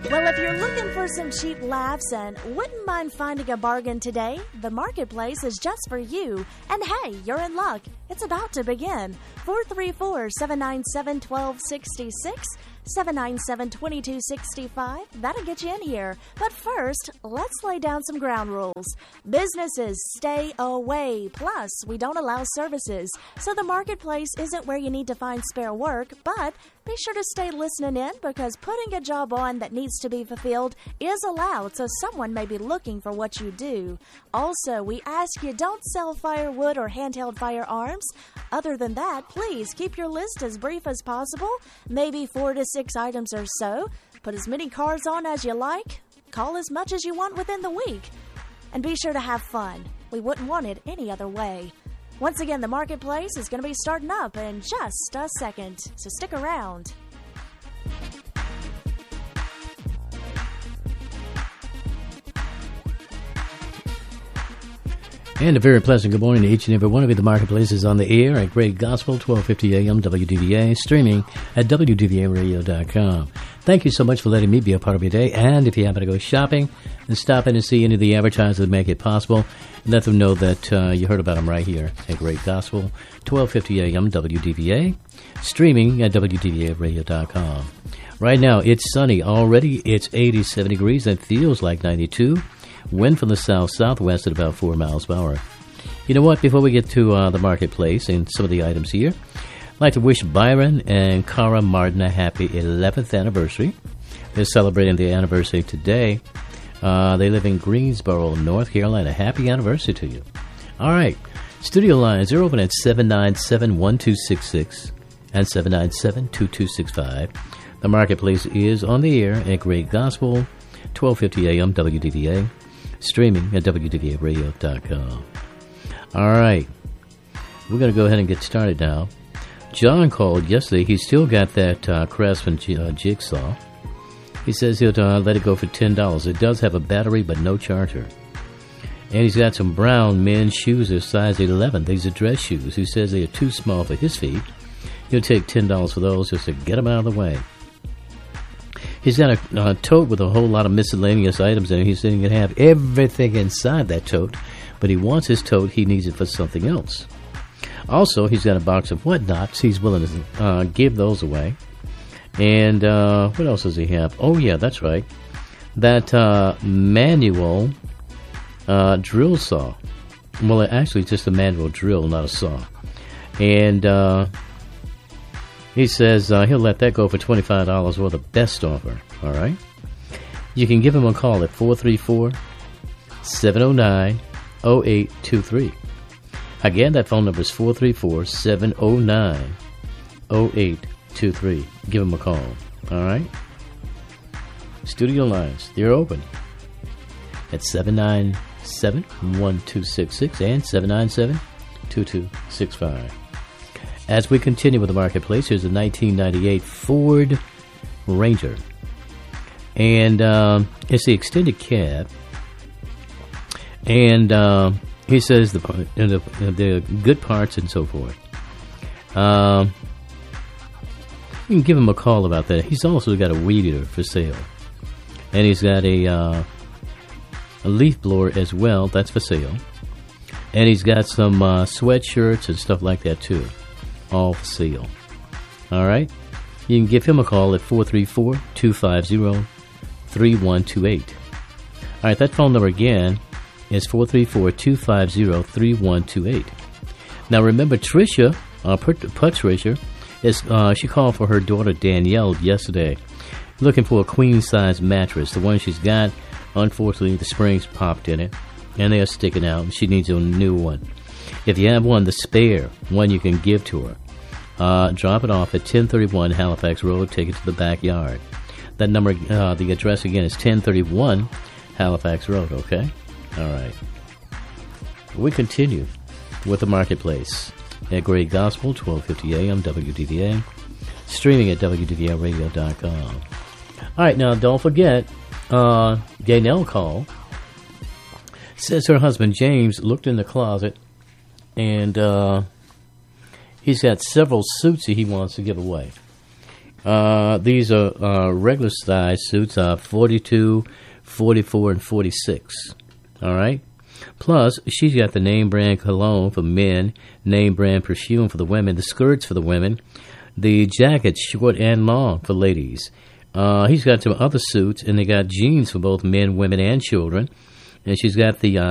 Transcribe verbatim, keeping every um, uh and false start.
Well, if you're looking for some cheap laughs and wouldn't mind finding a bargain today, the Marketplace is just for you. And hey, you're in luck. It's about to begin. four three four, seven nine seven, one two six six, seven nine seven, two two six five. That'll get you in here. But first, let's lay down some ground rules. Businesses stay away. Plus, we don't allow services. So the Marketplace isn't where you need to find spare work, but be sure to stay listening in because putting a job on that needs to be fulfilled is allowed, so someone may be looking for what you do. Also, we ask you don't sell firewood or handheld firearms. Other than that, please keep your list as brief as possible, maybe four to six items or so. Put as many cars on as you like. Call as much as you want within the week. And be sure to have fun. We wouldn't want it any other way. Once again, the Marketplace is going to be starting up in just a second, so stick around. And a very pleasant good morning to each and every one of you. The Marketplace is on the air at Great Gospel, twelve fifty a.m. W D V A, streaming at W D V A radio dot com. Thank you so much for letting me be a part of your day. And if you happen to go shopping, then stop in and see any of the advertisers that make it possible. Let them know that uh, you heard about them right here at Great Gospel, twelve fifty a.m. W D V A, streaming at W D V A radio dot com. Right now, it's sunny already. It's eighty-seven degrees. It feels like ninety-two. Wind from the south-southwest at about four miles per hour. You know what? Before we get to uh, the Marketplace and some of the items here, I'd like to wish Byron and Cara Martin a happy eleventh anniversary. They're celebrating the anniversary today. Uh, they live in Greensboro, North Carolina. Happy anniversary to you. All right. Studio lines are open at seven nine seven, one two six six and seven nine seven, two two six five. The Marketplace is on the air at Great Gospel, twelve fifty a.m. W D V A. Streaming at W D V A radio dot com. All right. We're going to go ahead and get started now. John called yesterday. He's still got that uh, Craftsman G- uh, jigsaw. He says he'll uh, let it go for ten dollars. It does have a battery, but no charger. And he's got some brown men's shoes. They're size eleven. These are dress shoes. He says they are too small for his feet. He'll take ten dollars for those just to get them out of the way. He's got a uh, tote with a whole lot of miscellaneous items in it. He said he can have everything inside that tote, but he wants his tote. He needs it for something else. Also, he's got a box of whatnots. He's willing to uh, give those away. And uh, what else does he have? Oh, yeah, that's right. That uh, manual uh, drill saw. Well, actually, it's just a manual drill, not a saw. And uh, he says uh, he'll let that go for twenty-five dollars or the best offer. All right? You can give him a call at four three four, seven oh nine, oh eight two three. Again, that phone number is four three four, seven oh nine, oh eight two three. Give him a call. All right? Studio lines, they're open at seven nine seven, one two six six and seven nine seven, two two six five. As we continue with the Marketplace, here's a nineteen ninety-eight Ford Ranger. And um, it's the extended cab. And uh, he says the, the, the good parts and so forth. Um, you can give him a call about that. He's also got a weed eater for sale. And he's got a, uh, a leaf blower as well. That's for sale. And he's got some uh, sweatshirts and stuff like that, too. All for sale. All right? You can give him a call at four three four, two five zero, three one two eight. All right, that phone number again is four three four, two five zero, three one two eight. Now, remember, Tricia, uh, Patricia, is, uh, she called for her daughter Danielle yesterday, looking for a queen-size mattress. The one she's got, unfortunately, the springs popped in it, and they're sticking out, and she needs a new one. If you have one, the spare, one you can give to her, uh, drop it off at ten thirty-one Halifax Road, take it to the backyard. That number, uh, the address again is ten thirty-one Halifax Road, okay? All right. We continue with the Marketplace at Great Gospel, twelve fifty a.m. W D V A, streaming at W D V A radio dot com. All right, now don't forget, uh, Gaynell called, says her husband James looked in the closet and uh, he's got several suits that he wants to give away. Uh, these are uh, regular size suits, uh, forty-two, forty-four, and forty-six. All right? Plus, she's got the name brand cologne for men, name brand perfume for the women, the skirts for the women, the jackets, short and long, for ladies. Uh, he's got some other suits, and they got jeans for both men, women, and children. And she's got the uh,